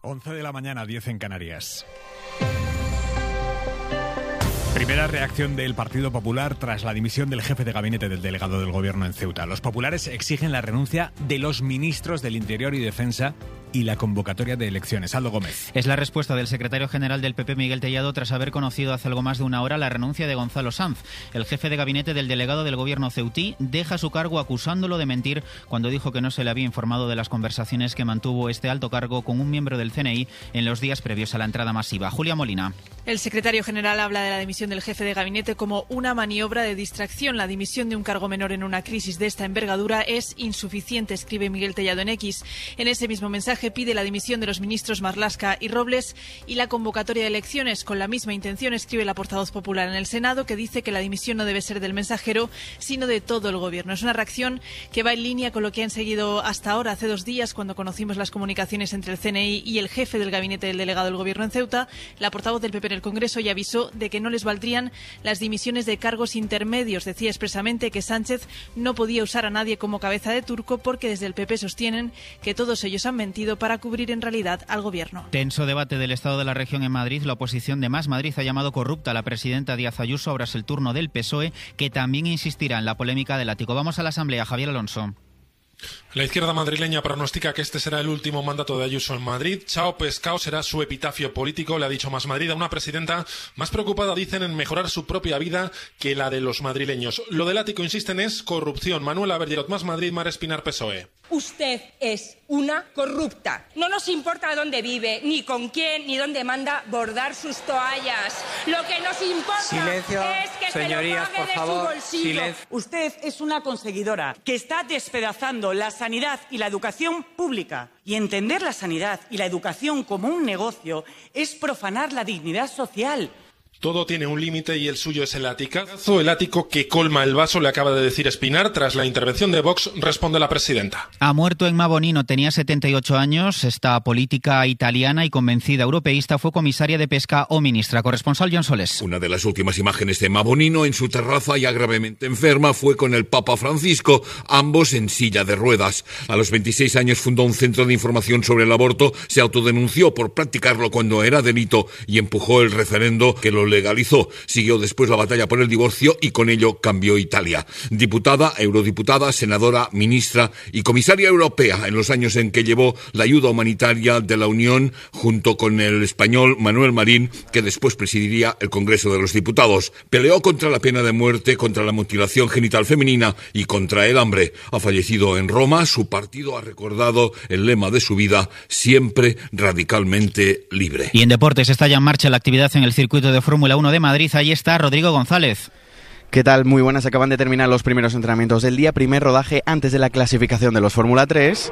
11 de la mañana, 10 en Canarias. Primera reacción del Partido Popular tras la dimisión del jefe de gabinete del delegado del Gobierno en Ceuta. Los populares exigen la renuncia de los ministros del Interior y Defensa y la convocatoria de elecciones. Aldo Gómez. Es la respuesta del secretario general del PP, Miguel Tellado, tras haber conocido hace algo más de una hora la renuncia de Gonzalo Sanz. El jefe de gabinete del delegado del Gobierno ceutí deja su cargo acusándolo de mentir cuando dijo que no se le había informado de las conversaciones que mantuvo este alto cargo con un miembro del CNI en los días previos a la entrada masiva. Julia Molina. El secretario general habla de la dimisión del jefe de gabinete como una maniobra de distracción. La dimisión de un cargo menor en una crisis de esta envergadura es insuficiente, escribe Miguel Tellado en X. En ese mismo mensaje pide la dimisión de los ministros Marlaska y Robles y la convocatoria de elecciones. Con la misma intención escribe la portavoz popular en el Senado, que dice que la dimisión no debe ser del mensajero, sino de todo el Gobierno. Es una reacción que va en línea con lo que han seguido hasta ahora. Hace 2 días, cuando conocimos las comunicaciones entre el CNI y el jefe del gabinete del delegado del Gobierno en Ceuta, la portavoz del PP en el Congreso ya avisó de que no les valdrían las dimisiones de cargos intermedios. Decía expresamente que Sánchez no podía usar a nadie como cabeza de turco porque desde el PP sostienen que todos ellos han mentido para cubrir en realidad al Gobierno. Tenso debate del estado de la región en Madrid. La oposición de Más Madrid ha llamado corrupta a la presidenta Díaz Ayuso. Ahora es el turno del PSOE, que también insistirá en la polémica del ático. Vamos a la Asamblea. Javier Alonso. La izquierda madrileña pronostica que este será el último mandato de Ayuso en Madrid. Chao pescado será su epitafio político, le ha dicho Más Madrid a una presidenta más preocupada, dicen, en mejorar su propia vida que la de los madrileños. Lo del ático, insisten, es corrupción. Manuela Bergerot, Más Madrid, Mar Espinar, PSOE. Usted es una corrupta. No nos importa dónde vive, ni con quién, ni dónde manda bordar sus toallas. Lo que nos importa es que señorías, se lo pague por favor, de su bolsillo. silencio. Usted es una conseguidora que está despedazando la sanidad y la educación pública. Y entender la sanidad y la educación como un negocio es profanar la dignidad social. Todo tiene un límite y el suyo es el aticazo. El ático que colma el vaso, le acaba de decir Espinar. Tras la intervención de Vox, responde la presidenta. Ha muerto Emma Bonino, tenía 78 años. Esta política italiana y convencida europeísta fue comisaria de pesca o ministra. Corresponsal John Soles. Una de las últimas imágenes de Emma Bonino en su terraza, ya gravemente enferma, fue con el Papa Francisco, ambos en silla de ruedas. A los 26 años fundó un centro de información sobre el aborto, se autodenunció por practicarlo cuando era delito y empujó el referendo que lo legalizó. Siguió después la batalla por el divorcio y con ello cambió Italia. Diputada, eurodiputada, senadora, ministra y comisaria europea en los años en que llevó la ayuda humanitaria de la Unión junto con el español Manuel Marín, que después presidiría el Congreso de los Diputados. Peleó contra la pena de muerte, contra la mutilación genital femenina y contra el hambre. Ha fallecido en Roma. Su partido ha recordado el lema de su vida: siempre radicalmente libre. Y en deportes está ya en marcha la actividad en el circuito de Fórmula 1 de Madrid. Ahí está Rodrigo González. ¿Qué tal? Muy buenas. Acaban de terminar los primeros entrenamientos del día. Primer rodaje antes de la clasificación de los Fórmula 3.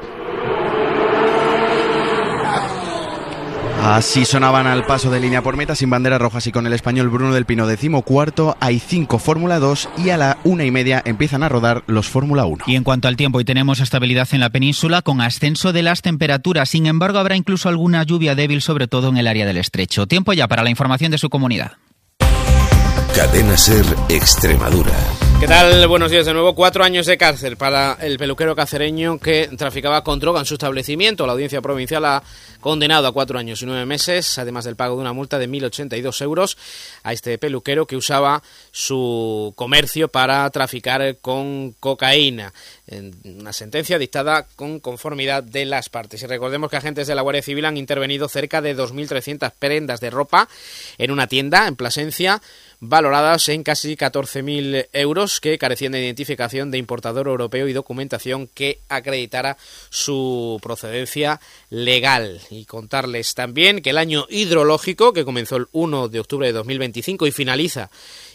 Así sonaban al paso de línea por meta sin banderas rojas y con el español Bruno del Pino 14º. Hay 5 Fórmula 2 y a la 1:30 empiezan a rodar los Fórmula 1. Y en cuanto al tiempo, hoy tenemos estabilidad en la península con ascenso de las temperaturas. Sin embargo, habrá incluso alguna lluvia débil, sobre todo en el área del Estrecho. Tiempo ya para la información de su comunidad. Cadena SER Extremadura. ¿Qué tal? Buenos días de nuevo. 4 años de cárcel para el peluquero cacereño que traficaba con droga en su establecimiento. La Audiencia Provincial ha condenado a 4 años y 9 meses, además del pago de una multa de 1.082 euros, a este peluquero que usaba su comercio para traficar con cocaína. En una sentencia dictada con conformidad de las partes. Y recordemos que agentes de la Guardia Civil han intervenido cerca de 2.300 prendas de ropa en una tienda en Plasencia, valoradas en casi 14.000 euros, que carecían de identificación de importador europeo y documentación que acreditara su procedencia legal. Y contarles también que el año hidrológico, que comenzó el 1 de octubre de 2025 y finaliza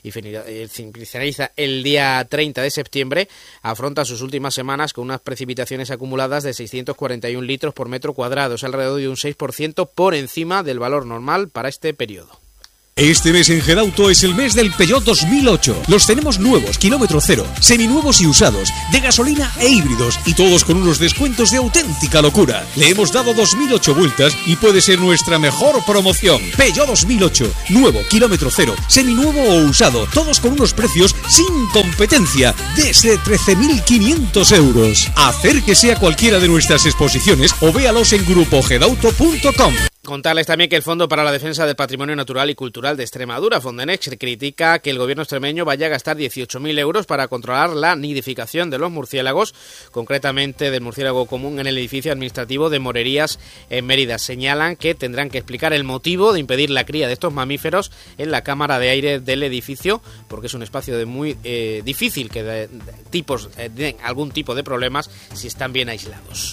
el día 30 de septiembre, afronta sus últimas semanas con unas precipitaciones acumuladas de 641 litros por metro cuadrado, es alrededor de un 6% por encima del valor normal para este periodo. Este mes en Gedauto es el mes del Peugeot 2008. Los tenemos nuevos, kilómetro cero, seminuevos y usados, de gasolina e híbridos, y todos con unos descuentos de auténtica locura. Le hemos dado 2008 vueltas y puede ser nuestra mejor promoción. Peugeot 2008, nuevo, kilómetro cero, seminuevo o usado, todos con unos precios sin competencia, desde 13.500 euros. Acérquese a cualquiera de nuestras exposiciones o véalos en grupogedauto.com. Contarles también que el Fondo para la Defensa del Patrimonio Natural y Cultural de Extremadura, Fondenex, critica que el gobierno extremeño vaya a gastar 18.000 euros para controlar la nidificación de los murciélagos, concretamente del murciélago común en el edificio administrativo de Morerías en Mérida. Señalan que tendrán que explicar el motivo de impedir la cría de estos mamíferos en la cámara de aire del edificio, porque es un espacio de muy difícil que den algún tipo de problemas si están bien aislados.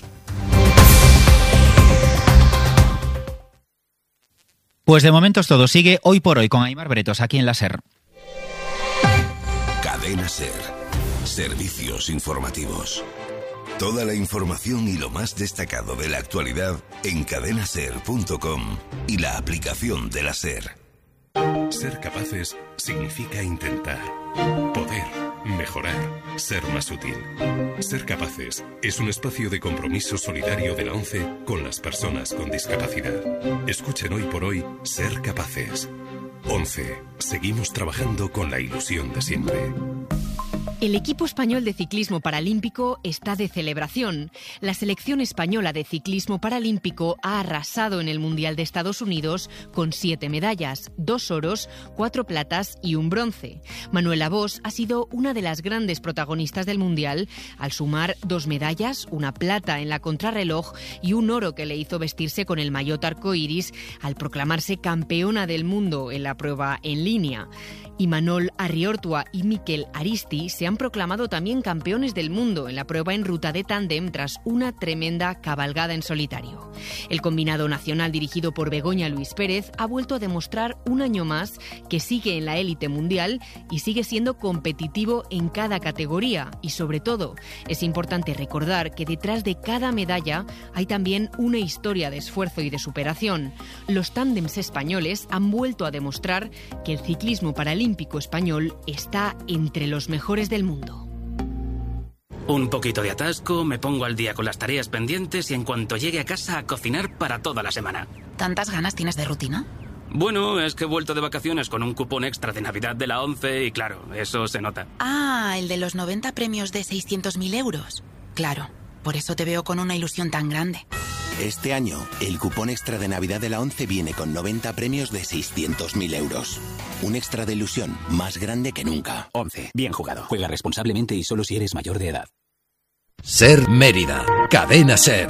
Pues de momento es todo. Sigue Hoy por Hoy con Aimar Bretos aquí en la SER. Cadena SER. Servicios informativos. Toda la información y lo más destacado de la actualidad en cadenaser.com y la aplicación de la SER. Ser capaces significa intentar, poder, mejorar, ser más útil. Ser capaces es un espacio de compromiso solidario de la ONCE con las personas con discapacidad. Escuchen Hoy por Hoy Ser Capaces. ONCE. Seguimos trabajando con la ilusión de siempre. El equipo español de ciclismo paralímpico está de celebración. La selección española de ciclismo paralímpico ha arrasado en el Mundial de Estados Unidos con 7 medallas, 2 oros, 4 platas y un bronce. Manuela Bosch ha sido una de las grandes protagonistas del Mundial al sumar 2 medallas, una plata en la contrarreloj y un oro que le hizo vestirse con el maillot arcoíris al proclamarse campeona del mundo en la prueba en línea. Imanol Arriortua y Mikel Aristi se han proclamado también campeones del mundo en la prueba en ruta de tándem tras una tremenda cabalgada en solitario. El combinado nacional dirigido por Begoña Luis Pérez ha vuelto a demostrar un año más que sigue en la élite mundial y sigue siendo competitivo en cada categoría. Y sobre todo, es importante recordar que detrás de cada medalla hay también una historia de esfuerzo y de superación. Los tándems españoles han vuelto a demostrar que el ciclismo paralímpico español está entre los mejores del mundo. Un poquito de atasco, me pongo al día con las tareas pendientes y en cuanto llegue a casa a cocinar para toda la semana. ¿Tantas ganas tienes de rutina? Bueno, es que he vuelto de vacaciones con un cupón extra de Navidad de la ONCE y claro, eso se nota. Ah, el de los 90 premios de 600.000 euros. Claro, por eso te veo con una ilusión tan grande. Este año, el cupón extra de Navidad de la ONCE viene con 90 premios de 600.000 euros. Un extra de ilusión más grande que nunca. ONCE. Bien jugado. Juega responsablemente y solo si eres mayor de edad. SER Mérida. Cadena SER.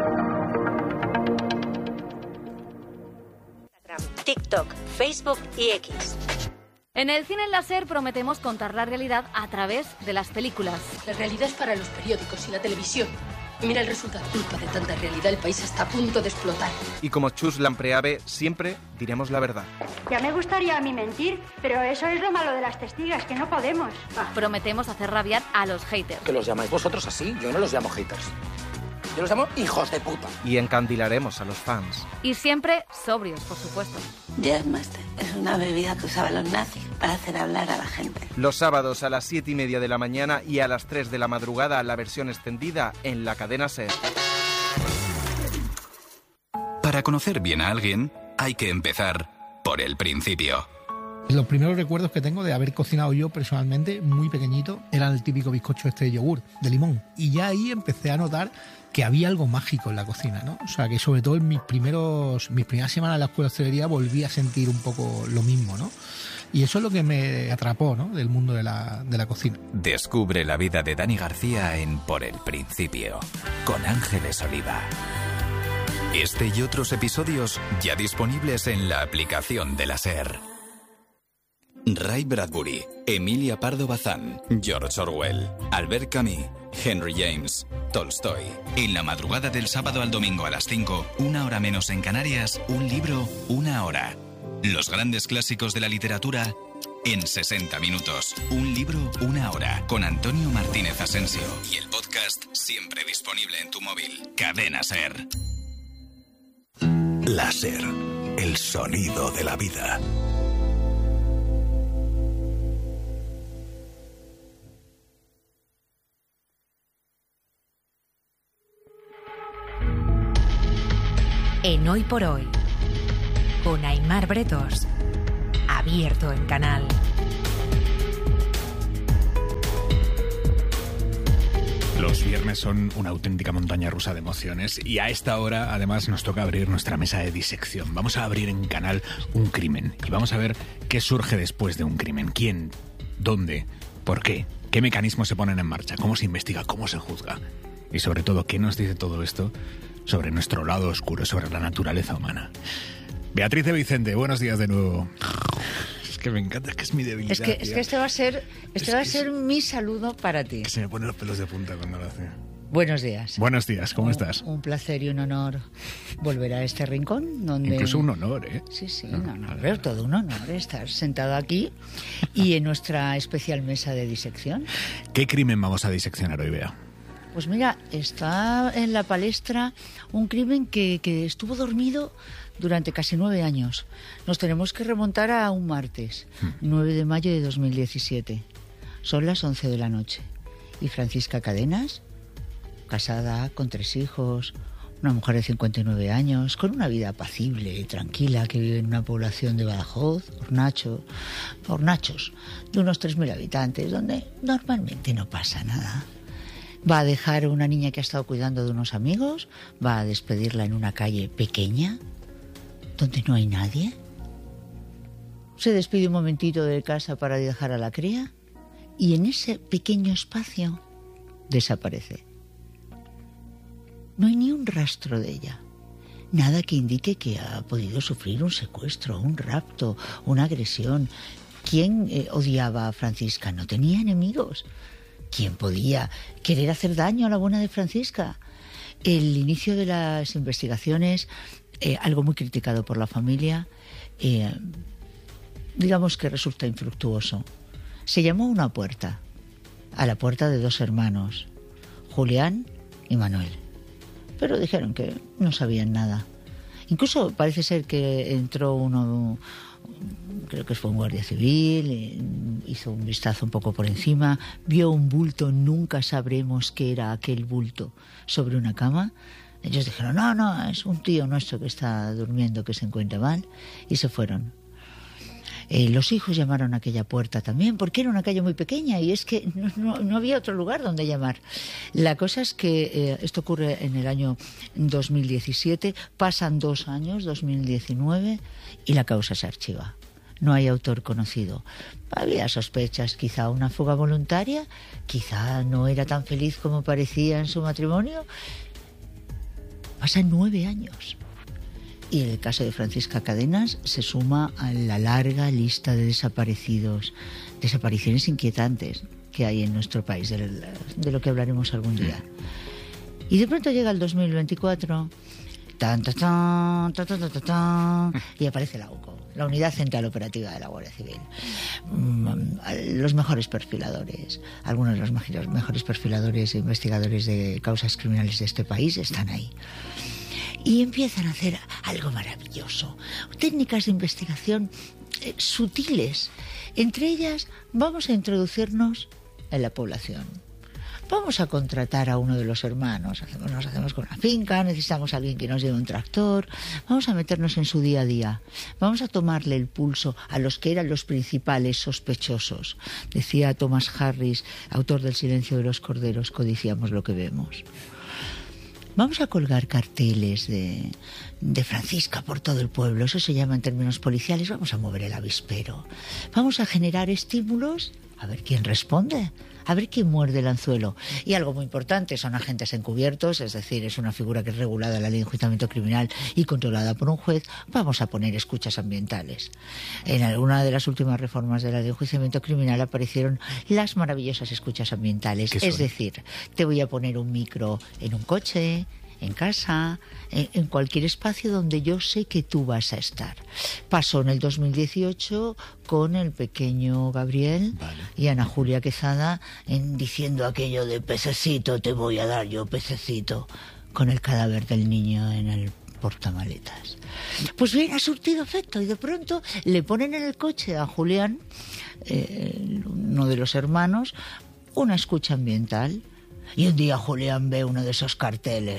TikTok, Facebook y X. En el Cine en la SER prometemos contar la realidad a través de las películas. La realidad es para los periódicos y la televisión. Mira el resultado. Culpa de tanta realidad, el país está a punto de explotar. Y como Chus Lampreave, siempre diremos la verdad. Ya me gustaría a mí mentir, pero eso es lo malo de las testigas, que no podemos. Prometemos hacer rabiar a los haters. Que los llamáis vosotros así, yo no los llamo haters. Yo los llamo hijos de puta. Y encandilaremos a los fans. Y siempre sobrios, por supuesto. Jazzmaster es una bebida que usaban los nazis para hacer hablar a la gente. Los sábados a las 7:30 de la mañana y a las 3 de la madrugada la versión extendida en la cadena SER. Para conocer bien a alguien, hay que empezar por el principio. Los primeros recuerdos que tengo de haber cocinado yo personalmente, muy pequeñito, eran el típico bizcocho de yogur, de limón. Y ya ahí empecé a notar que había algo mágico en la cocina, ¿no? O sea, que sobre todo en mis primeras semanas en la escuela de hostelería volví a sentir un poco lo mismo, ¿no? Y eso es lo que me atrapó, ¿no?, del mundo de la cocina. Descubre la vida de Dani García en Por el Principio, con Ángeles Oliva. Este y otros episodios ya disponibles en la aplicación de la SER. Ray Bradbury, Emilia Pardo Bazán, George Orwell, Albert Camus, Henry James, Tolstoy. En la madrugada del sábado al domingo a las 5, 1 hora menos en Canarias, un libro, 1 hora. Los grandes clásicos de la literatura en 60 minutos. Un libro, 1 hora. Con Antonio Martínez Asensio. Y el podcast siempre disponible en tu móvil. Cadena SER. La SER. El sonido de la vida. en Hoy por Hoy, con Aimar Bretos, abierto en Canal. Los viernes son una auténtica montaña rusa de emociones y a esta hora además nos toca abrir nuestra mesa de disección. Vamos a abrir en Canal un crimen y vamos a ver qué surge después de un crimen. ¿Quién? ¿Dónde? ¿Por qué? ¿Qué mecanismos se ponen en marcha? ¿Cómo se investiga? ¿Cómo se juzga? Y sobre todo, ¿qué nos dice todo esto sobre nuestro lado oscuro, sobre la naturaleza humana? Beatriz de Vicente, buenos días de nuevo. Es que me encanta, es que es mi debilidad. Es que este va a ser mi saludo para ti. Que se me ponen los pelos de punta cuando lo hace. Buenos días. Buenos días, ¿cómo estás? Un placer y un honor volver a este rincón donde... Incluso un honor, ¿eh? Sí, un honor, pero todo un honor estar sentado aquí y en nuestra especial mesa de disección. ¿Qué crimen vamos a diseccionar hoy, Bea? Pues mira, está en la palestra un crimen que estuvo dormido durante casi 9 años. Nos tenemos que remontar a un martes, 9 de mayo de 2017. Son las 11 de la noche. Y Francisca Cadenas, casada, con 3 hijos, una mujer de 59 años, con una vida apacible y tranquila, que vive en una población de Badajoz, Hornachos, de unos 3.000 habitantes, donde normalmente no pasa nada. Va a dejar a una niña que ha estado cuidando de unos amigos, va a despedirla en una calle pequeña, donde no hay nadie. Se despide un momentito de casa para dejar a la cría y en ese pequeño espacio desaparece. No hay ni un rastro de ella. Nada que indique que ha podido sufrir un secuestro, un rapto, una agresión. ¿Quién odiaba a Francisca? No tenía enemigos. ¿Quién podía querer hacer daño a la buena de Francisca? El inicio de las investigaciones, algo muy criticado por la familia, digamos que resulta infructuoso. Se llamó a una puerta, a la puerta de 2 hermanos, Julián y Manuel. Pero dijeron que no sabían nada. Incluso parece ser que entró uno, creo que fue un guardia civil, hizo un vistazo un poco por encima, vio un bulto, nunca sabremos qué era aquel bulto, sobre una cama. Ellos dijeron, no, es un tío nuestro que está durmiendo, que se encuentra mal, y se fueron. Los hijos llamaron a aquella puerta también, porque era una calle muy pequeña y es que no había otro lugar donde llamar. La cosa es que esto ocurre en el año 2017, pasan 2 años, 2019, y la causa se archiva. No hay autor conocido. Había sospechas, quizá una fuga voluntaria, quizá no era tan feliz como parecía en su matrimonio. Pasan 9 años. Y el caso de Francisca Cadenas se suma a la larga lista de desaparecidos, desapariciones inquietantes que hay en nuestro país, de lo que hablaremos algún día. Y de pronto llega el 2024, y aparece la UCO, la Unidad Central Operativa de la Guardia Civil. Los mejores perfiladores, algunos de los mejores perfiladores e investigadores de causas criminales de este país están ahí. Y empiezan a hacer algo maravilloso. Técnicas de investigación sutiles. Entre ellas, vamos a introducirnos en la población. Vamos a contratar a uno de los hermanos. Nos hacemos con una finca, necesitamos a alguien que nos lleve un tractor. Vamos a meternos en su día a día. Vamos a tomarle el pulso a los que eran los principales sospechosos. Decía Thomas Harris, autor del Silencio de los Corderos, codiciamos lo que vemos. Vamos a colgar carteles de Francisca por todo el pueblo, eso se llama en términos policiales, vamos a mover el avispero. Vamos a generar estímulos, a ver quién responde, a ver quién muerde el anzuelo. Y algo muy importante, son agentes encubiertos, es decir, es una figura que es regulada en la ley de enjuiciamiento criminal y controlada por un juez. Vamos a poner escuchas ambientales. En alguna de las últimas reformas de la ley de enjuiciamiento criminal aparecieron las maravillosas escuchas ambientales. Es decir, te voy a poner un micro en un coche, en casa, en cualquier espacio donde yo sé que tú vas a estar. Pasó en el 2018 con el pequeño Gabriel y Ana Julia Quezada diciendo aquello de pececito, te voy a dar yo pececito, con el cadáver del niño en el portamaletas. Pues bien, ha surtido efecto y de pronto le ponen en el coche a Julián, uno de los hermanos, una escucha ambiental. Y un día Julián ve uno de esos carteles.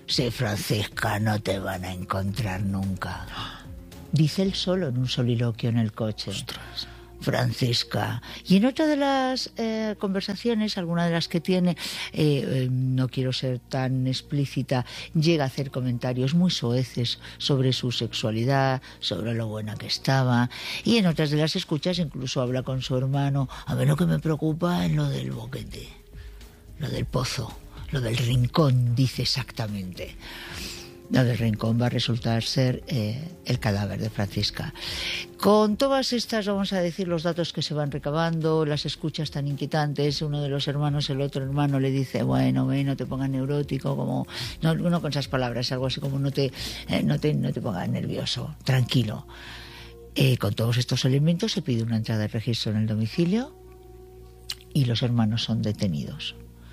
Sí, Francisca, no te van a encontrar nunca. Dice él solo en un soliloquio en el coche. Ostras. Francisca. Y en otra de las conversaciones, alguna de las que tiene, no quiero ser tan explícita, llega a hacer comentarios muy soeces sobre su sexualidad, sobre lo buena que estaba, y en otras de las escuchas incluso habla con su hermano. A ver, lo que me preocupa es lo del boquete, lo del pozo, lo del rincón, dice exactamente. Lo del rincón va a resultar ser el cadáver de Francisca. Con todas estas, vamos a decir, los datos que se van recabando, las escuchas tan inquietantes, uno de los hermanos, el otro hermano le dice, bueno, no te pongas neurótico, como no con esas palabras, algo así como no te pongas nervioso, tranquilo. Con todos estos elementos se pide una entrada de registro en el domicilio y los hermanos son detenidos.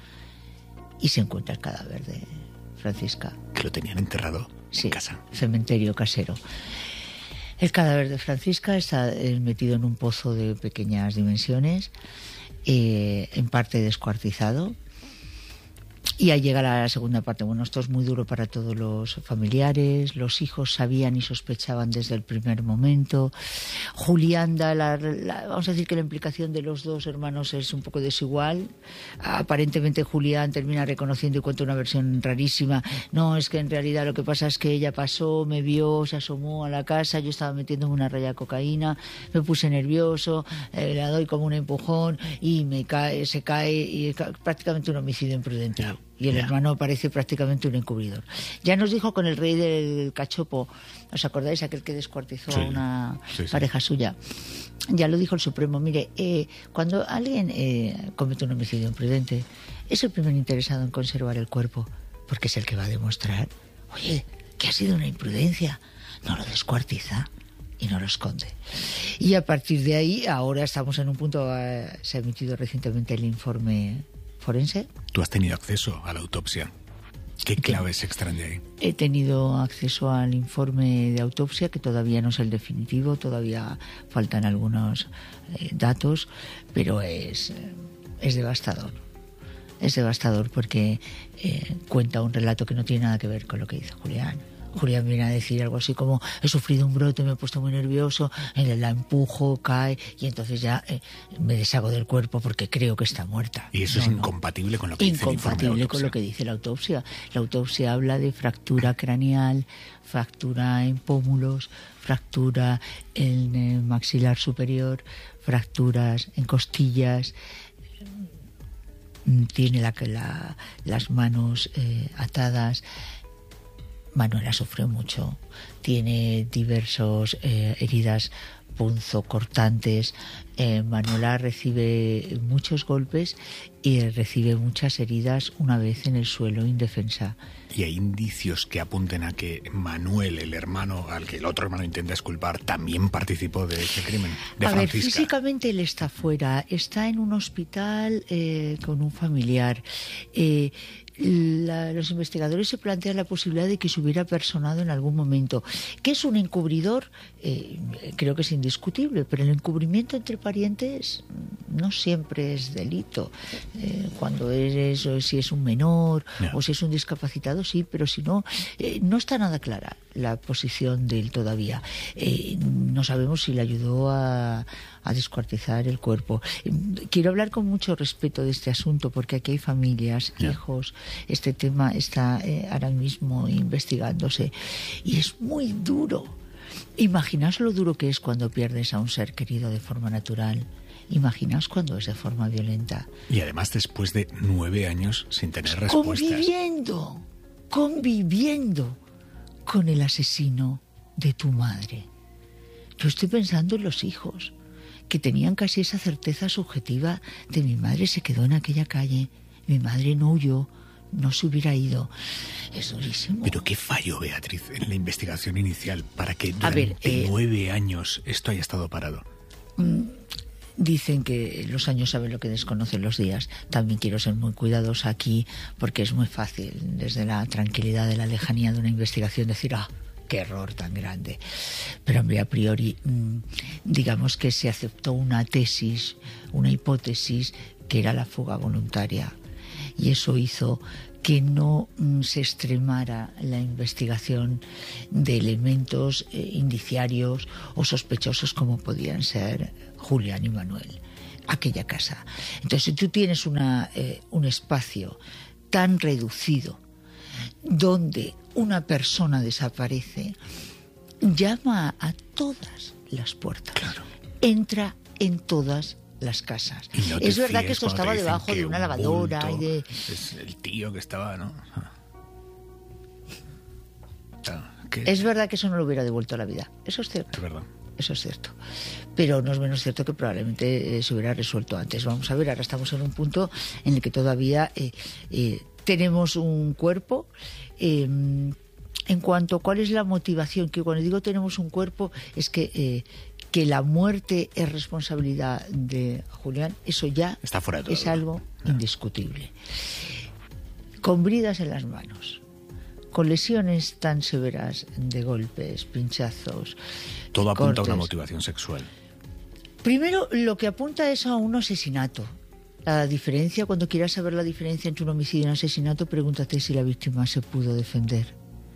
Y se encuentra el cadáver de Francisca. Que lo tenían enterrado en casa. Cementerio casero. El cadáver de Francisca está metido en un pozo de pequeñas dimensiones, en parte descuartizado. Y ahí llega la segunda parte. Bueno, esto es muy duro para todos los familiares. Los hijos sabían y sospechaban desde el primer momento. Julián vamos a decir que la implicación de los dos hermanos es un poco desigual. Aparentemente Julián termina reconociendo y cuenta una versión rarísima. No, es que en realidad lo que pasa es que ella pasó, me vio, se asomó a la casa, yo estaba metiéndome una raya de cocaína, me puse nervioso, la doy como un empujón y se cae, y prácticamente un homicidio imprudente. Y el hermano parece prácticamente un encubridor. Ya nos dijo con el rey del cachopo, ¿os acordáis? Aquel que descuartizó a una pareja suya. Ya lo dijo el Supremo. Mire, cuando alguien comete un homicidio imprudente, es el primer interesado en conservar el cuerpo, porque es el que va a demostrar, oye, que ha sido una imprudencia. No lo descuartiza y no lo esconde. Y a partir de ahí, ahora estamos en un punto, se ha emitido recientemente el informe forense. ¿Tú has tenido acceso a la autopsia? ¿Qué claves se extraen de ahí? He tenido acceso al informe de autopsia, que todavía no es el definitivo, todavía faltan algunos datos, pero es devastador. Es devastador porque cuenta un relato que no tiene nada que ver con lo que dice Julián. Julián viene a decir algo así como, he sufrido un brote, me he puesto muy nervioso, la empujo, cae, y entonces ya me deshago del cuerpo porque creo que está muerta. ¿Y eso es incompatible con lo que dice el informe de autopsia? Incompatible con lo que dice la autopsia. La autopsia habla de fractura craneal, fractura en pómulos, fractura en el maxilar superior, fracturas en costillas. Tiene las manos atadas. Manuela sufrió mucho, tiene diversos heridas punzocortantes. Manuela recibe muchos golpes y recibe muchas heridas una vez en el suelo indefensa. ¿Y hay indicios que apunten a que Manuel, el hermano al que el otro hermano intenta exculpar, también participó de ese crimen de Francisca? A ver, físicamente él está fuera, está en un hospital con un familiar. Los investigadores se plantean la posibilidad de que se hubiera personado en algún momento. ¿Qué es un encubridor? Creo que es indiscutible, pero el encubrimiento entre parientes no siempre es delito. Cuando eres, o si es un menor, o si es un discapacitado, sí, pero si no, no está nada clara la posición de él todavía. No sabemos si le ayudó a descuartizar el cuerpo. Quiero hablar con mucho respeto de este asunto porque aquí hay familias, hijos. Este tema está ahora mismo investigándose y es muy duro. Imaginaos lo duro que es cuando pierdes a un ser querido de forma natural. Imaginaos cuando es de forma violenta. Y además después de 9 años sin tener respuestas. Conviviendo con el asesino de tu madre. Yo estoy pensando en los hijos, que tenían casi esa certeza subjetiva de mi madre se quedó en aquella calle, mi madre no huyó, no se hubiera ido. Es durísimo. Pero qué fallo, Beatriz, en la investigación inicial para que durante 9 años esto haya estado parado. Dicen que los años saben lo que desconocen los días. También quiero ser muy cuidadosa aquí porque es muy fácil desde la tranquilidad de la lejanía de una investigación decir, qué error tan grande. Pero hombre, a priori, digamos que se aceptó una tesis, una hipótesis que era la fuga voluntaria. y eso hizo que no se extremara la investigación de elementos indiciarios o sospechosos como podían ser Julián y Manuel, aquella casa. Entonces, si tú tienes un espacio tan reducido donde una persona desaparece, llama a todas las puertas, entra en todas las casas. No es verdad que esto estaba debajo de una lavadora y de... Es el tío que estaba, ¿no? Es verdad que eso no lo hubiera devuelto a la vida. Eso es cierto. Es verdad. Eso es cierto. Pero no es menos cierto que probablemente se hubiera resuelto antes. Vamos a ver, ahora estamos en un punto en el que todavía tenemos un cuerpo. En cuanto a cuál es la motivación, que cuando digo tenemos un cuerpo es que la muerte es responsabilidad de Julián, eso ya está fuera de todo. Es algo indiscutible. Con bridas en las manos, con lesiones tan severas de golpes, pinchazos, todo apunta cortes. a una motivación sexual. Primero, lo que apunta es a un asesinato. La diferencia, cuando quieras saber la diferencia entre un homicidio y un asesinato, pregúntate si la víctima se pudo defender.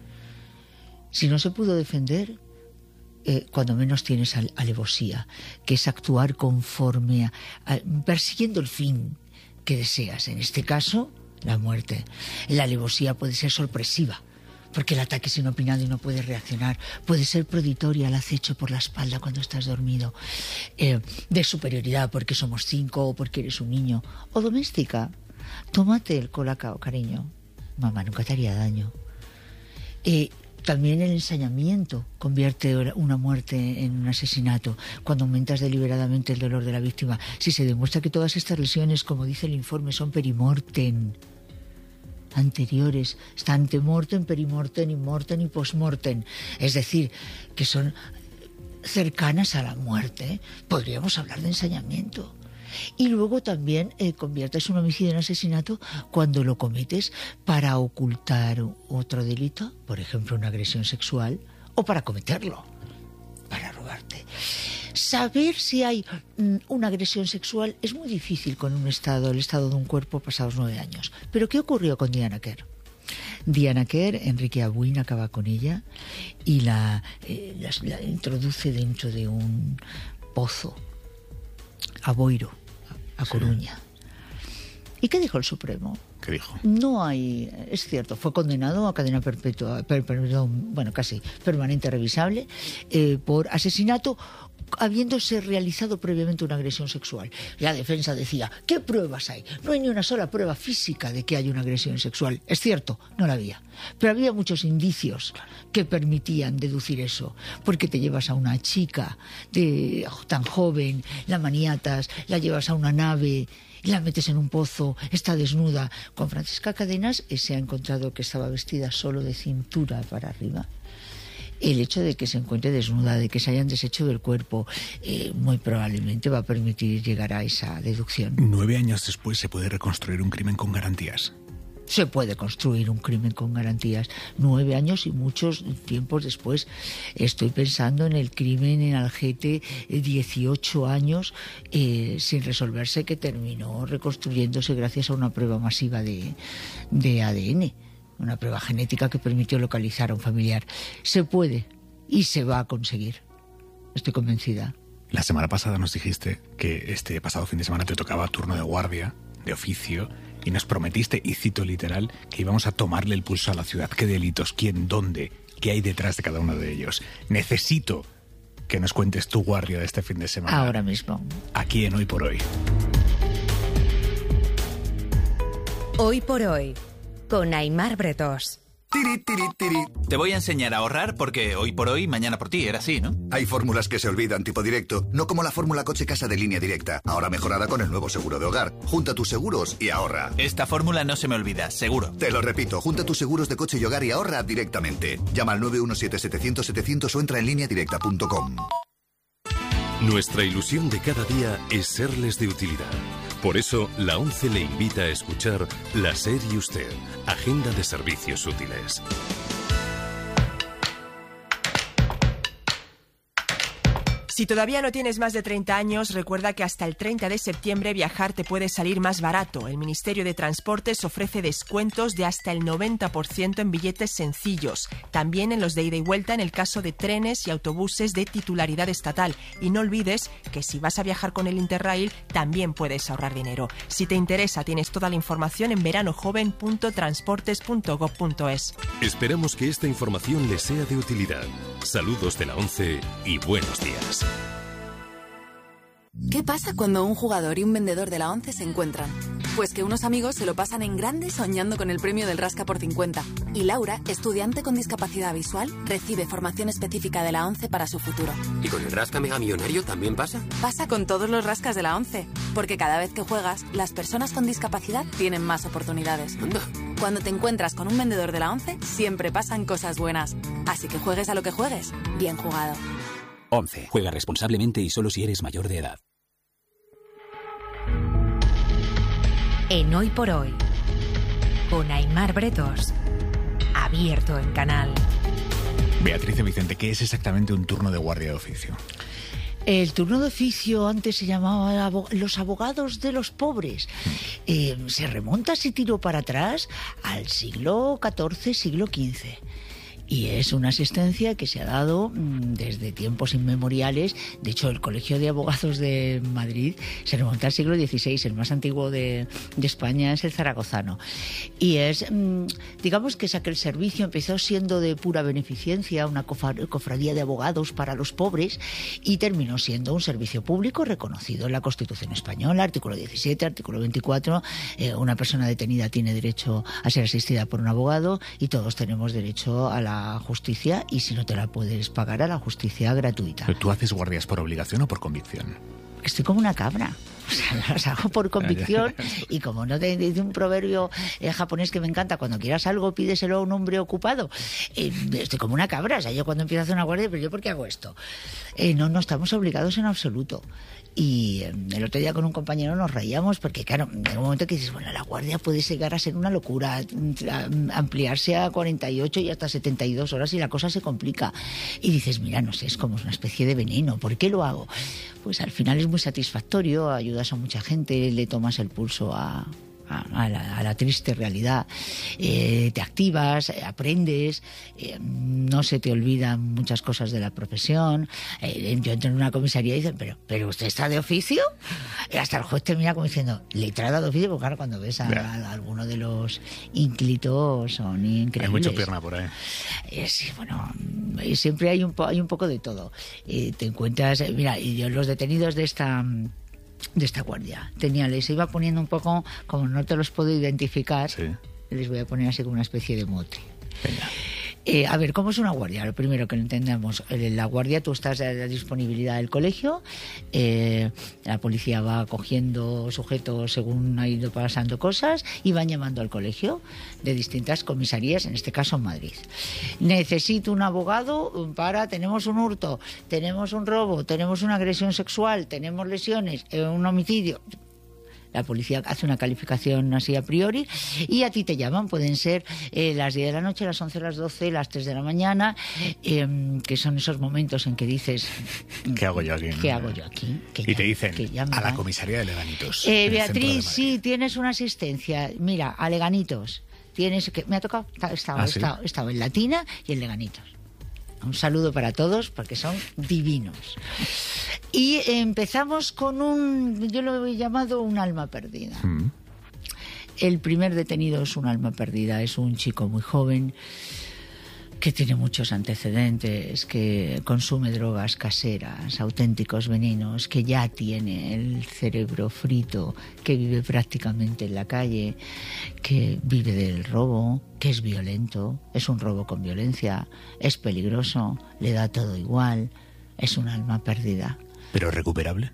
Si no se pudo defender, cuando menos tienes alevosía, que es actuar conforme persiguiendo el fin que deseas. En este caso, la muerte. La alevosía puede ser sorpresiva, porque el ataque es inopinado y no puedes reaccionar. Puede ser preditoria, el acecho por la espalda cuando estás dormido. De superioridad, porque somos 5 o porque eres un niño. O doméstica. Tómate el colacao, cariño. Mamá nunca te haría daño. También el ensañamiento convierte una muerte en un asesinato, cuando aumentas deliberadamente el dolor de la víctima. Si se demuestra que todas estas lesiones, como dice el informe, son perimortem, anteriores, está antemortem, perimortem, immortem y postmortem, es decir, que son cercanas a la muerte, podríamos hablar de ensañamiento. Y luego también conviertes un homicidio en asesinato cuando lo cometes para ocultar otro delito, por ejemplo una agresión sexual, o para cometerlo, para robarte. Saber si hay una agresión sexual es muy difícil con el estado de un cuerpo pasados 9 años. Pero ¿qué ocurrió con Diana Kerr? Diana Kerr, Enrique Abuin acaba con ella y la introduce dentro de un pozo a Boiro, a Coruña. ¿Y qué dijo el Supremo? ¿Qué dijo? No hay, es cierto, fue condenado a cadena perpetua, bueno, casi permanente revisable, por asesinato, habiéndose realizado previamente una agresión sexual. La defensa decía, ¿qué pruebas hay? No hay ni una sola prueba física de que haya una agresión sexual. Es cierto, no la había. Pero había muchos indicios que permitían deducir eso. Porque te llevas a una chica tan joven, la maniatas, la llevas a una nave, la metes en un pozo, está desnuda. Con Francisca Cadenas se ha encontrado que estaba vestida solo de cintura para arriba. El hecho de que se encuentre desnuda, de que se hayan deshecho del cuerpo, muy probablemente va a permitir llegar a esa deducción. 9 años después se puede reconstruir un crimen con garantías. Se puede construir un crimen con garantías. 9 años y muchos tiempos después. Estoy pensando en el crimen en Algete, 18 años sin resolverse, que terminó reconstruyéndose gracias a una prueba masiva de ADN. Una prueba genética que permitió localizar a un familiar. Se puede y se va a conseguir. Estoy convencida. La semana pasada nos dijiste que este pasado fin de semana te tocaba turno de guardia, de oficio, y nos prometiste, y cito literal, que íbamos a tomarle el pulso a la ciudad. ¿Qué delitos? ¿Quién? ¿Dónde? ¿Qué hay detrás de cada uno de ellos? Necesito que nos cuentes tu guardia de este fin de semana. Ahora mismo. Aquí en Hoy por Hoy. Hoy por Hoy. Con Aimar Bretos. Tiri, tiri, tiri. Te voy a enseñar a ahorrar porque hoy por hoy, mañana por ti, era así, ¿no? Hay fórmulas que se olvidan tipo directo, no como la fórmula coche-casa de Línea Directa, ahora mejorada con el nuevo seguro de hogar. Junta tus seguros y ahorra. Esta fórmula no se me olvida, seguro. Te lo repito, junta tus seguros de coche y hogar y ahorra directamente. Llama al 917-700-700 o entra en lineadirecta.com. Nuestra ilusión de cada día es serles de utilidad. Por eso, la ONCE le invita a escuchar La SER y Usted, Agenda de Servicios Útiles. Si todavía no tienes más de 30 años, recuerda que hasta el 30 de septiembre viajar te puede salir más barato. El Ministerio de Transportes ofrece descuentos de hasta el 90% en billetes sencillos. También en los de ida y vuelta en el caso de trenes y autobuses de titularidad estatal. Y no olvides que si vas a viajar con el Interrail, también puedes ahorrar dinero. Si te interesa, tienes toda la información en veranojoven.transportes.gov.es. Esperamos que esta información les sea de utilidad. Saludos de la ONCE y buenos días. ¿Qué pasa cuando un jugador y un vendedor de la ONCE se encuentran? Pues que unos amigos se lo pasan en grande soñando con el premio del Rasca por 50. Y Laura, estudiante con discapacidad visual, recibe formación específica de la ONCE para su futuro. ¿Y con el Rasca Mega Millonario también pasa? Pasa con todos los rascas de la ONCE. Porque cada vez que juegas, las personas con discapacidad tienen más oportunidades. Anda. Cuando te encuentras con un vendedor de la ONCE, siempre pasan cosas buenas. Así que juegues a lo que juegues, bien jugado. 11. Juega responsablemente y solo si eres mayor de edad. En Hoy por Hoy, con Aimar Bretos, abierto en Canal. Beatriz Vicente, ¿qué es exactamente un turno de guardia de oficio? El turno de oficio antes se llamaba los abogados de los pobres. Se remonta, si tiro para atrás, al siglo XIV, siglo XV. Y es una asistencia que se ha dado desde tiempos inmemoriales. De hecho, el Colegio de Abogados de Madrid se remonta al siglo XVI. El más antiguo de España es el zaragozano. Y es, digamos que es aquel servicio empezó siendo de pura beneficencia, una cofradía de abogados para los pobres, y terminó siendo un servicio público reconocido en la Constitución española, artículo 17, artículo 24. Una persona detenida tiene derecho a ser asistida por un abogado y todos tenemos derecho a la justicia, y si no te la puedes pagar, a la justicia gratuita. ¿Pero tú haces guardias por obligación o por convicción? Estoy como una cabra. O sea, las hago por convicción, y como no te dice un proverbio japonés que me encanta, cuando quieras algo pídeselo a un hombre ocupado. Estoy como una cabra. O sea, yo cuando empiezo a hacer una guardia, pero ¿yo por qué hago esto? No estamos obligados en absoluto. Y el otro día con un compañero nos reíamos porque, claro, en un momento que dices, bueno, la guardia puede llegar a ser una locura, ampliarse a 48 y hasta 72 horas, y la cosa se complica. Y dices, mira, no sé, es como una especie de veneno. ¿Por qué lo hago? Pues al final es muy satisfactorio, ayudas a mucha gente, le tomas el pulso a la triste realidad, te activas, aprendes, no se te olvidan muchas cosas de la profesión. Yo entro en una comisaría y dicen, pero ¿usted está de oficio? Hasta el juez te mira como diciendo, letrada de oficio, porque claro, cuando ves a alguno de los ínclitos son increíbles. Hay mucha pierna por ahí. Sí, bueno, siempre hay un poco de todo. Te encuentras, mira, y yo los detenidos de esta guardia les iba poniendo un poco, como no te los puedo identificar, sí, les voy a poner así como una especie de mote. Venga. A ver, ¿cómo es una guardia? Lo primero que lo entendamos, la guardia, tú estás a la disponibilidad del colegio, la policía va cogiendo sujetos según ha ido pasando cosas y van llamando al colegio de distintas comisarías, en este caso en Madrid. Necesito un abogado tenemos un hurto, tenemos un robo, tenemos una agresión sexual, tenemos lesiones, un homicidio. La policía hace una calificación así a priori y a ti te llaman. Pueden ser las 10 de la noche, las 11, las 12, las 3 de la mañana, que son esos momentos en que dices, ¿qué hago yo aquí? ¿Qué hago yo aquí? Y te dicen, a la comisaría de Leganitos. Beatriz, sí, tienes una asistencia. Mira, a Leganitos. Me ha tocado, he estado en Latina y en Leganitos. Un saludo para todos, porque son divinos. Y empezamos con yo lo he llamado un alma perdida. El primer detenido es un alma perdida, es un chico muy joven que tiene muchos antecedentes, que consume drogas caseras, auténticos venenos, que ya tiene el cerebro frito, que vive prácticamente en la calle, que vive del robo, que es violento, es un robo con violencia, es peligroso, le da todo igual, es un alma perdida. ¿Pero recuperable?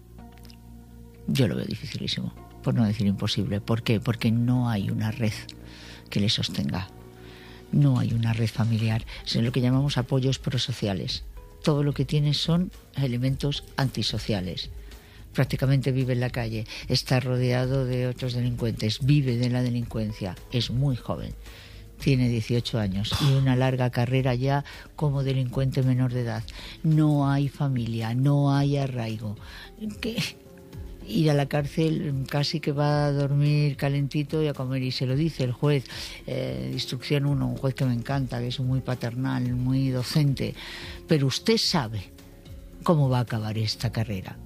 Yo lo veo dificilísimo, por no decir imposible. ¿Por qué? Porque no hay una red que le sostenga. No hay una red familiar. Es lo que llamamos apoyos prosociales. Todo lo que tiene son elementos antisociales. Prácticamente vive en la calle, está rodeado de otros delincuentes, vive de la delincuencia, es muy joven. Tiene 18 años y una larga carrera ya como delincuente menor de edad. No hay familia, no hay arraigo. ¿Qué? Ir a la cárcel casi que va a dormir calentito y a comer, y se lo dice el juez. Instrucción 1, un juez que me encanta, que es muy paternal, muy docente. Pero usted sabe cómo va a acabar esta carrera.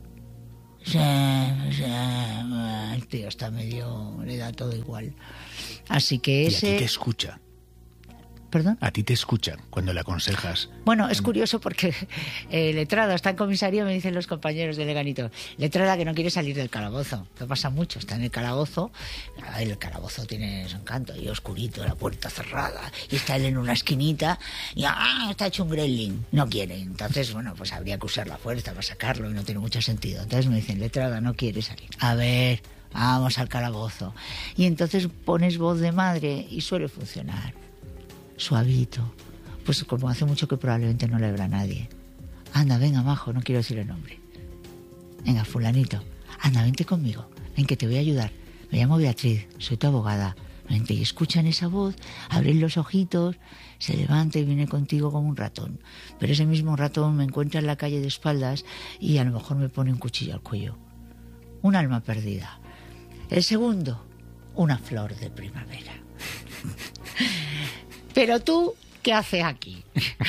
El tío está medio, le da todo igual. Así que ese... ¿Y a ti te escucha? ¿Perdón? A ti te escucha cuando le aconsejas. Bueno, es curioso porque Letrada está en comisaría, me dicen los compañeros de Leganito. Letrada que no quiere salir del calabozo. Que pasa mucho, está en el calabozo. El calabozo tiene su encanto, y oscurito, la puerta cerrada. Y está él en una esquinita y está hecho un gremlin. No quiere. Entonces, bueno, pues habría que usar la fuerza para sacarlo y no tiene mucho sentido. Entonces me dicen, Letrada no quiere salir. A ver, vamos al calabozo. Y entonces pones voz de madre y suele funcionar. Suavito, pues como hace mucho que probablemente no le verá a nadie. Anda, venga, majo, no quiero decir el nombre. Venga, fulanito, anda, vente conmigo, ven que te voy a ayudar. Me llamo Beatriz, soy tu abogada. Vente, y escuchan esa voz, abren los ojitos, se levanta y viene contigo como un ratón. Pero ese mismo ratón me encuentra en la calle de espaldas y a lo mejor me pone un cuchillo al cuello. Un alma perdida. El segundo, una flor de primavera. Pero tú, ¿qué haces aquí?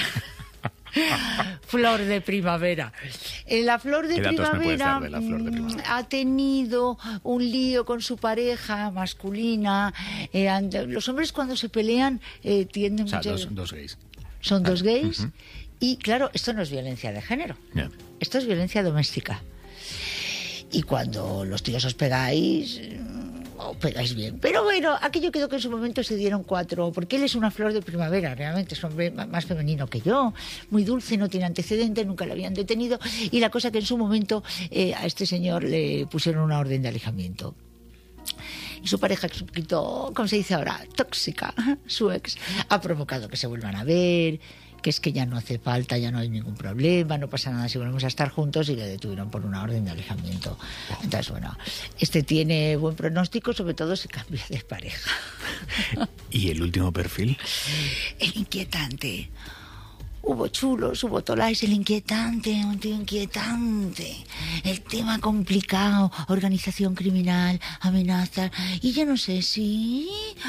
Flor de primavera. La flor de primavera, de la flor de primavera ha tenido un lío con su pareja masculina. Los hombres cuando se pelean tienden... O sea, dos gays. Son dos gays. Y claro, esto no es violencia de género. Yeah. Esto es violencia doméstica. Y cuando los tíos os pegáis... pegáis bien. Pero bueno, aquello quedó que en su momento se dieron 4, porque él es una flor de primavera, realmente es un hombre más femenino que yo, muy dulce, no tiene antecedentes, nunca lo habían detenido, y la cosa que en su momento a este señor le pusieron una orden de alejamiento. Y su pareja, que es un poquito, ¿cómo se dice ahora?, tóxica, su ex, ha provocado que se vuelvan a ver, que es que ya no hace falta, ya no hay ningún problema, no pasa nada si volvemos a estar juntos, y le detuvieron por una orden de alejamiento. Entonces, bueno, este tiene buen pronóstico, sobre todo si cambia de pareja. ¿Y el último perfil? El inquietante. Hubo chulos, hubo tolais, el inquietante, un tío inquietante. El tema complicado, organización criminal, amenazas, y yo no sé si...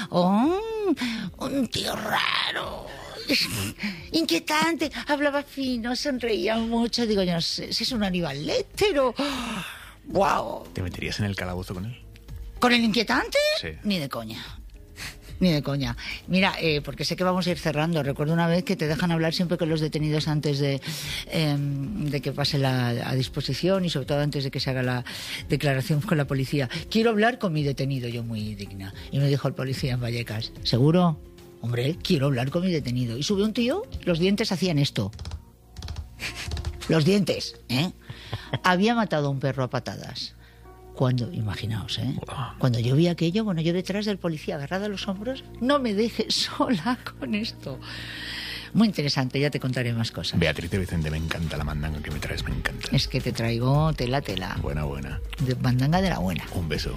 un tío raro... inquietante, hablaba fino, sonreía mucho. Digo, yo no sé si es un Aníbal Lecter o... ¡Wow! ¿Te meterías en el calabozo con él? ¿Con el inquietante? Sí. Ni de coña. Ni de coña. Mira, porque sé que vamos a ir cerrando. Recuerdo una vez que te dejan hablar siempre con los detenidos antes de que pase a disposición, y sobre todo antes de que se haga la declaración con la policía. Quiero hablar con mi detenido, yo muy digna. Y me dijo el policía en Vallecas, ¿seguro? Hombre, quiero hablar con mi detenido. Y sube un tío, los dientes hacían esto. Los dientes, ¿eh? Había matado a un perro a patadas. Cuando, imaginaos, cuando yo vi aquello, bueno, yo detrás del policía agarrado a los hombros, no me dejes sola con esto. Muy interesante, ya te contaré más cosas. Beatriz de Vicente, me encanta la mandanga que me traes, me encanta. Es que te traigo tela. Buena. De mandanga de la buena. Un beso.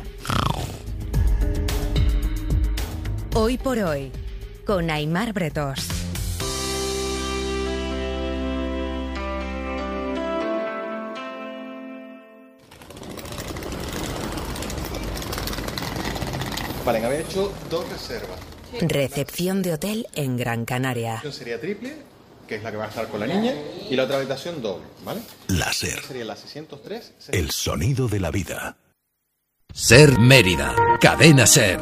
Hoy por hoy, con Aimar Bretós. Vale, había hecho 2 reservas. Recepción de hotel en Gran Canaria. Sería triple, que es la que va a estar con la niña, y la otra habitación doble, ¿vale? La SER. Sería la 603. El sonido de la vida. SER Mérida. Cadena SER.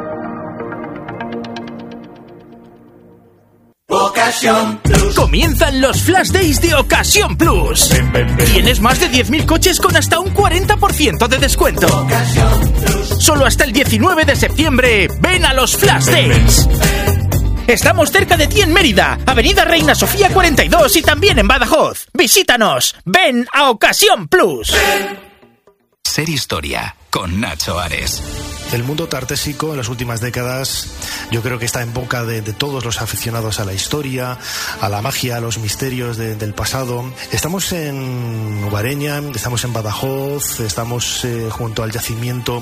Ocasión Plus. Comienzan los Flash Days de Ocasión Plus. Tienes más de 10.000 coches con hasta un 40% de descuento. Ocasión Plus. Solo hasta el 19 de septiembre. Ven a los Flash Days. Estamos cerca de ti en Mérida, Avenida Reina Sofía 42, y también en Badajoz. Visítanos. Ven a Ocasión Plus. SER Historia con Nacho Ares. El mundo tartésico en las últimas décadas yo creo que está en boca de todos los aficionados a la historia, a la magia, a los misterios del pasado. Estamos en Guareña, estamos en Badajoz, estamos junto al yacimiento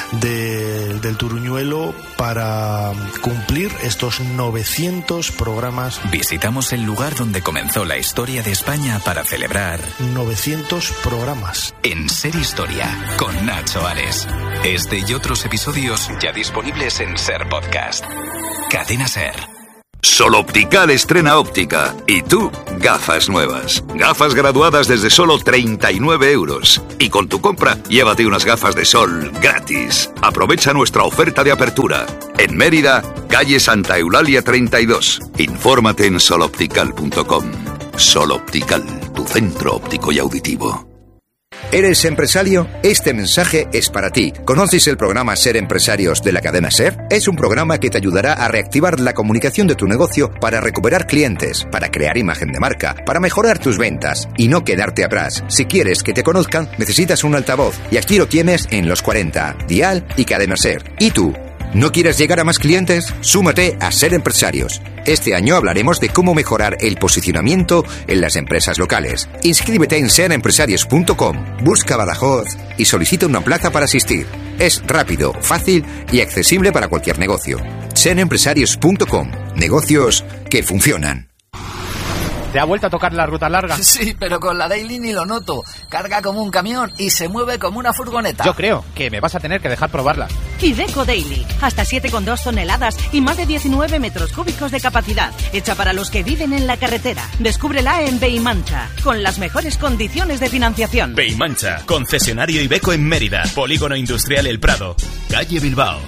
del Turuñuelo para cumplir estos 900 programas. Visitamos el lugar donde comenzó la historia de España para celebrar 900 programas. En Ser Historia, con Nacho Ares. Este y otros episodios ya disponibles en Ser Podcast. Cadena Ser. Sol Optical estrena óptica. Y tú, gafas nuevas. Gafas graduadas desde solo 39 euros. Y con tu compra, llévate unas gafas de sol gratis. Aprovecha nuestra oferta de apertura. En Mérida, calle Santa Eulalia 32. Infórmate en soloptical.com. Sol Optical, tu centro óptico y auditivo. ¿Eres empresario? Este mensaje es para ti. ¿Conoces el programa Ser Empresarios de la cadena SER? Es un programa que te ayudará a reactivar la comunicación de tu negocio para recuperar clientes, para crear imagen de marca, para mejorar tus ventas y no quedarte atrás. Si quieres que te conozcan, necesitas un altavoz y aquí lo tienes en Los 40, Dial y Cadena SER. ¿Y tú? ¿No quieres llegar a más clientes? Súmate a Ser Empresarios. Este año hablaremos de cómo mejorar el posicionamiento en las empresas locales. Inscríbete en serempresarios.com, busca Badajoz y solicita una plaza para asistir. Es rápido, fácil y accesible para cualquier negocio. serempresarios.com, negocios que funcionan. ¿Te ha vuelto a tocar la ruta larga? Sí, pero con la Daily ni lo noto. Carga como un camión y se mueve como una furgoneta. Yo creo que me vas a tener que dejar probarla. Iveco Daily, hasta 7,2 toneladas y más de 19 metros cúbicos de capacidad. Hecha para los que viven en la carretera. Descúbrela en Beimancha, con las mejores condiciones de financiación. Beimancha, concesionario Iveco en Mérida, Polígono Industrial El Prado, calle Bilbao.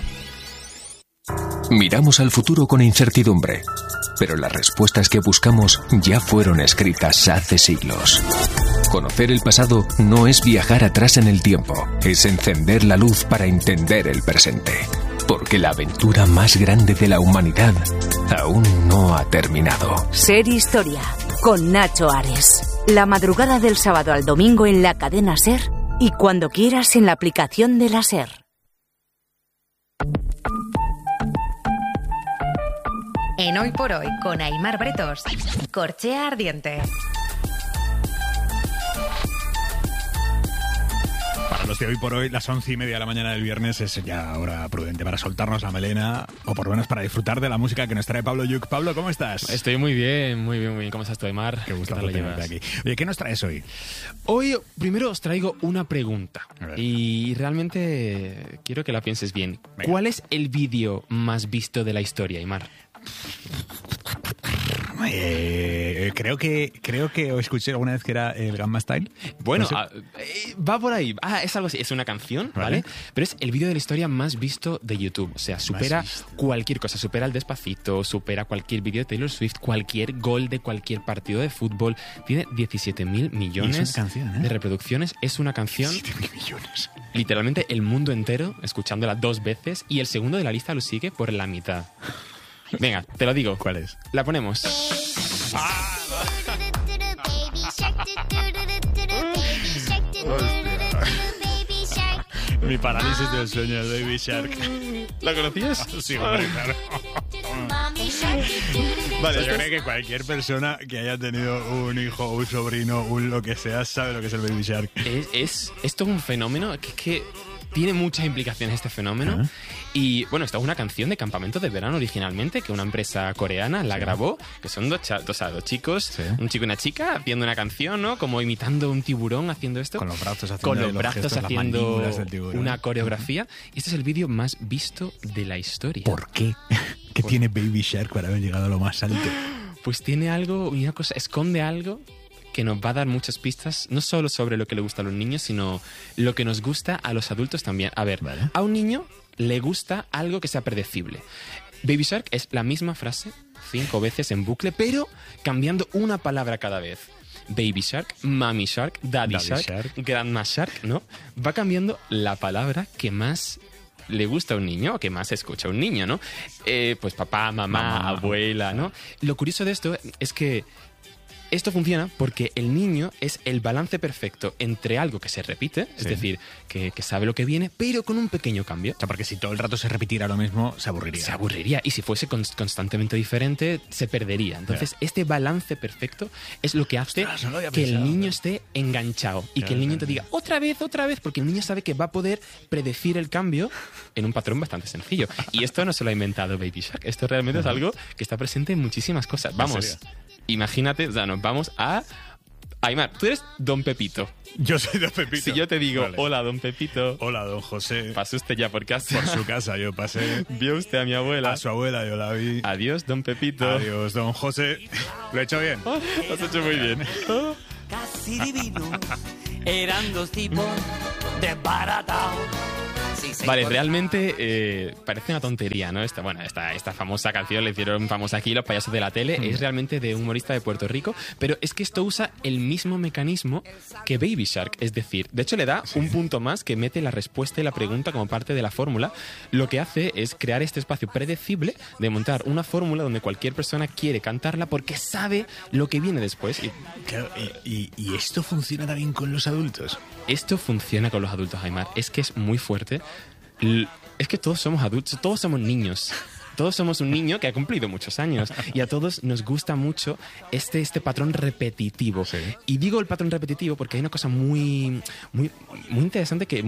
Miramos al futuro con incertidumbre, pero las respuestas que buscamos ya fueron escritas hace siglos. Conocer el pasado no es viajar atrás en el tiempo, es encender la luz para entender el presente. Porque la aventura más grande de la humanidad aún no ha terminado. Ser Historia, con Nacho Ares. La madrugada del sábado al domingo en la cadena SER y cuando quieras en la aplicación de la SER. En Hoy por Hoy, con Aimar Bretos, Corchea Ardiente. Para los de Hoy por Hoy, las 11:30 de la mañana del viernes es ya hora prudente para soltarnos la melena, o por lo menos para disfrutar de la música que nos trae Pablo Yuc. Pablo, ¿cómo estás? Estoy muy bien. ¿Cómo estás tú, Aimar? Qué gusto tenerte aquí. Oye, ¿qué nos traes hoy? Hoy, primero, os traigo una pregunta. Y realmente quiero que la pienses bien. Venga. ¿Cuál es el vídeo más visto de la historia, Aimar? Creo que os escuché alguna vez que era el Gamma Style. Bueno, va por ahí. Es algo así. Es una canción, ¿vale? Pero es el vídeo de la historia más visto de YouTube. O sea, supera cualquier cosa. Supera el Despacito, supera cualquier vídeo de Taylor Swift, cualquier gol de cualquier partido de fútbol. Tiene 17.000 millones de reproducciones. Es una canción... 17.000 millones. Literalmente el mundo entero escuchándola 2 veces y el segundo de la lista lo sigue por la mitad. Venga, te lo digo. ¿Cuál es? La ponemos. Mi parálisis del sueño, Baby Shark. ¿La conocías? Sí, hombre, claro. Vale, yo creo que cualquier persona que haya tenido un hijo, un sobrino, un lo que sea, sabe lo que es el Baby Shark. Es todo un fenómeno que tiene muchas implicaciones este fenómeno. Y bueno, esta es una canción de Campamento de Verano originalmente, que una empresa coreana la grabó, que son dos chicos, un chico y una chica, haciendo una canción, ¿no? Como imitando un tiburón, haciendo esto. Con los brazos haciendo una coreografía. Y este es el vídeo más visto de la historia. ¿Por qué? ¿Qué tiene Baby Shark para haber llegado a lo más alto? Pues tiene algo, una cosa, esconde algo que nos va a dar muchas pistas, no solo sobre lo que le gusta a los niños, sino lo que nos gusta a los adultos también. A ver, a un niño le gusta algo que sea predecible. Baby Shark es la misma frase 5 veces en bucle, pero cambiando una palabra cada vez. Baby Shark, Mommy Shark, Daddy Shark, Grandma Shark, ¿no? Va cambiando la palabra que más le gusta a un niño o que más escucha a un niño, ¿no? Pues papá, mamá, abuela, ¿no? Lo curioso de esto es que Esto funciona porque el niño es el balance perfecto entre algo que se repite, es decir, que sabe lo que viene, pero con un pequeño cambio. O sea, porque si todo el rato se repitiera lo mismo, se aburriría. Se aburriría. Y si fuese constantemente diferente, se perdería. Entonces, este balance perfecto es lo que hace que el niño esté enganchado y que el niño te diga otra vez, porque el niño sabe que va a poder predecir el cambio en un patrón bastante sencillo. Y esto no se lo ha inventado Baby Shark. Esto realmente es algo que está presente en muchísimas cosas. Vamos, imagínate, o sea, nos vamos a... Aymar, tú eres Don Pepito. Yo soy Don Pepito. Si yo te digo, hola, Don Pepito. Hola, Don José. Pasó usted ya por casa. Por su casa yo pasé. Vio usted a mi abuela. A su abuela yo la vi. Adiós, Don Pepito. Adiós, Don José. Lo he hecho bien. Lo has hecho muy bien. Casi divino. Eran dos tipos desbaratados. Vale, realmente parece una tontería, ¿no? Esta famosa canción le hicieron famosa aquí los payasos de la tele, es realmente de un humorista de Puerto Rico, pero es que esto usa el mismo mecanismo que Baby Shark, es decir, de hecho le da un punto más que mete la respuesta y la pregunta como parte de la fórmula. Lo que hace es crear este espacio predecible de montar una fórmula donde cualquier persona quiere cantarla porque sabe lo que viene después. ¿Y esto funciona también con los adultos? Esto funciona con los adultos, Aymar. Es que es muy fuerte. Es que todos somos adultos, todos somos niños. Todos somos un niño que ha cumplido muchos años y a todos nos gusta mucho este patrón repetitivo. Y digo el patrón repetitivo porque hay una cosa muy interesante que